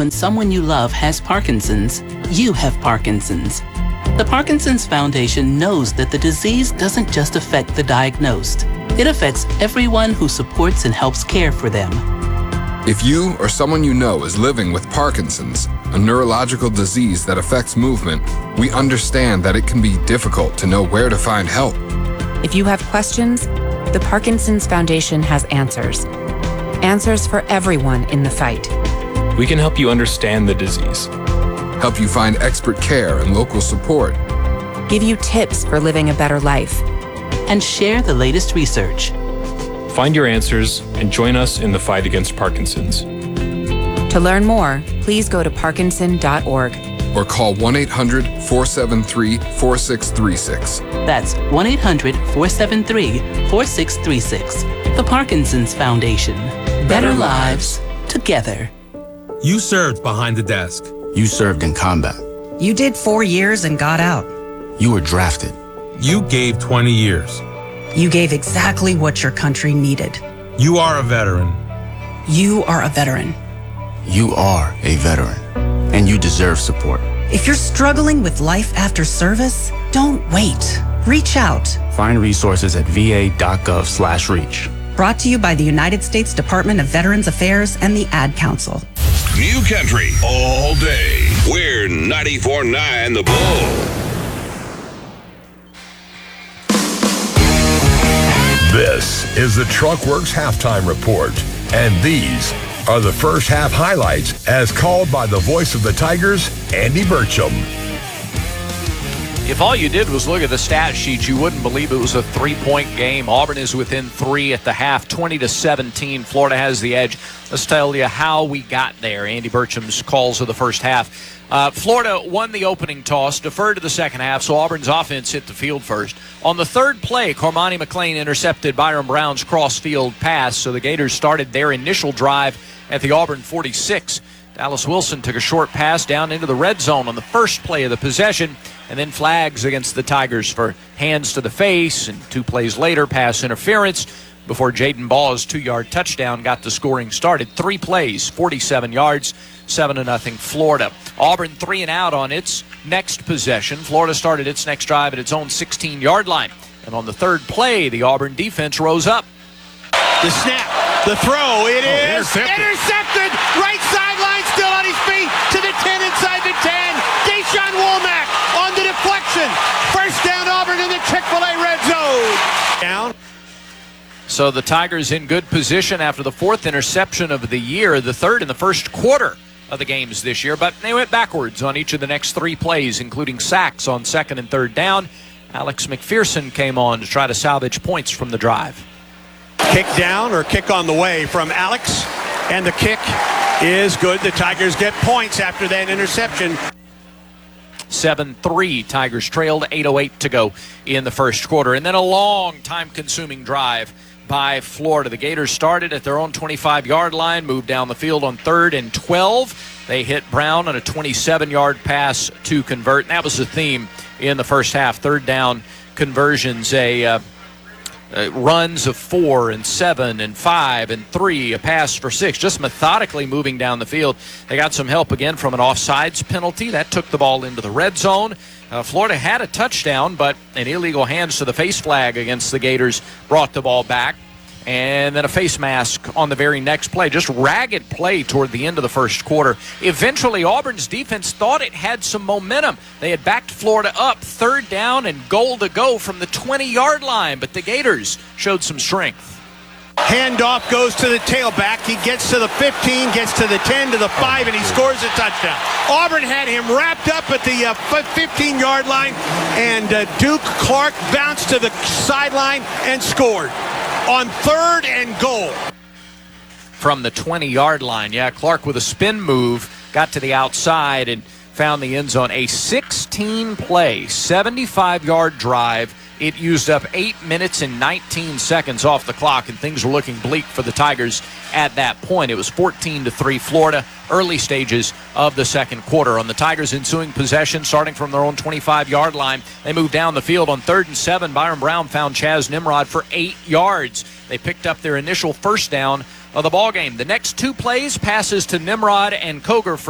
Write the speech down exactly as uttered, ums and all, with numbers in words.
when someone you love has Parkinson's, you have Parkinson's. The Parkinson's Foundation knows that the disease doesn't just affect the diagnosed. It affects everyone who supports and helps care for them. If you or someone you know is living with Parkinson's, a neurological disease that affects movement, we understand that it can be difficult to know where to find help. If you have questions, the Parkinson's Foundation has answers. Answers for everyone in the fight. We can help you understand the disease. Help you find expert care and local support. Give you tips for living a better life. And share the latest research. Find your answers and join us in the fight against Parkinson's. To learn more, please go to parkinson dot org. Or call one eight hundred, four seven three, four six three six. That's one eight hundred, four seven three, four six three six. The Parkinson's Foundation. Better lives together. You served behind the desk. You served in combat. You did four years and got out. You were drafted. You gave twenty years. You gave exactly what your country needed. You are a veteran. You are a veteran. You are a veteran, and you deserve support. If you're struggling with life after service, don't wait. Reach out. Find resources at v a dot gov slash reach. Brought to you by the United States Department of Veterans Affairs and the Ad Council. New Country all day. We're ninety-four point nine The Bull. This is the Truckworks Halftime Report, and these are the first half highlights as called by the voice of the Tigers, Andy Burcham. If all you did was look at the stat sheet, you wouldn't believe it was a three-point game. Auburn is within three at the half, twenty to seventeen. Florida has the edge. Let's tell you how we got there. Andy Burcham's calls of the first half. Uh, Florida won the opening toss, deferred to the second half, so Auburn's offense hit the field first. On the third play, Cormani McClain intercepted Byron Brown's cross-field pass, so the Gators started their initial drive at the Auburn forty-six. Dallas Wilson took a short pass down into the red zone on the first play of the possession, and then flags against the Tigers for hands to the face, and two plays later, pass interference before Jaden Ball's two-yard touchdown got the scoring started. Three plays, forty-seven yards, seven to nothing Florida. Auburn three and out on its next possession. Florida started its next drive at its own sixteen-yard line. And on the third play, the Auburn defense rose up. The snap, the throw, it oh, is intercepted. intercepted. Right sideline, still on his feet to the ten, inside the ten. Deshaun Womack on the deflection. First down, Auburn in the Chick-fil-A red zone. Down. So the Tigers in good position after the fourth interception of the year, the third in the first quarter of the games this year, but they went backwards on each of the next three plays, including sacks on second and third down. Alex McPherson came on to try to salvage points from the drive. Kick down or kick on the way from Alex, and the kick is good. The Tigers get points after that interception. seven three, Tigers trailed, eight oh eight to go in the first quarter. And then a long, time-consuming drive by Florida. The Gators started at their own twenty-five-yard line, moved down the field on third and twelve. They hit Brown on a twenty-seven-yard pass to convert. And that was the theme in the first half. Third down conversions, a uh, uh, runs of four and seven and five and three, a pass for six, just methodically moving down the field. They got some help again from an offsides penalty. That took the ball into the red zone. Uh, Florida had a touchdown, but an illegal hands to the face flag against the Gators brought the ball back. And then a face mask on the very next play. Just ragged play toward the end of the first quarter. Eventually, Auburn's defense thought it had some momentum. They had backed Florida up, third down and goal to go from the twenty-yard line, but the Gators showed some strength. Handoff goes to the tailback. He gets to the fifteen, gets to the ten, to the five, and he scores a touchdown. Auburn had him wrapped up at the uh, fifteen-yard line, and uh, Duke Clark bounced to the sideline and scored on third and goal. From the twenty-yard line, yeah, Clark with a spin move got to the outside and found the end zone. A sixteen-play, seventy-five-yard drive. It used up eight minutes and nineteen seconds off the clock, and things were looking bleak for the Tigers at that point. It was fourteen to three Florida, early stages of the second quarter. On the Tigers' ensuing possession, starting from their own twenty-five-yard line, they moved down the field on third and seven. Byron Brown found Chaz Nimrod for eight yards. They picked up their initial first down of the ballgame. The next two plays, passes to Nimrod and Koger for